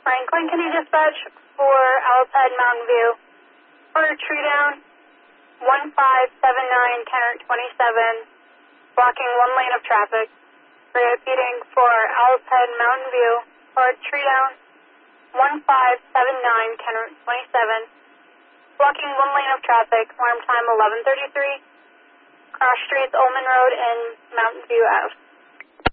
Franklin, can you dispatch for Owl's Head, Mountain View? For tree down, 1579 Kennert 27, blocking one lane of traffic. Repeating for Owl's Head, Mountain View. For tree down, 1579 Kennert 27, blocking one lane of traffic. Alarm time 11:33. Cross streets, Ullman Road and Mountain View Ave.